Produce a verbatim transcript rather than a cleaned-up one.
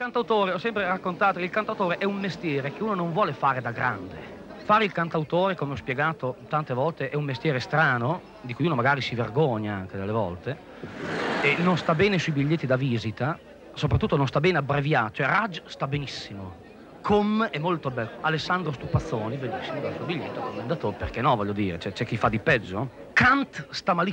cantautore, ho sempre raccontato che il cantautore è un mestiere che uno non vuole fare da grande. Fare il cantautore, come ho spiegato tante volte, è un mestiere strano, di cui uno magari si vergogna anche delle volte, e non sta bene sui biglietti da visita, soprattutto non sta bene abbreviato, cioè Raj sta benissimo, Com è molto bello, Alessandro Stupazzoni, bellissimo, dal suo biglietto commendatore, perché no, voglio dire, c'è chi fa di peggio. Kant sta malissimo.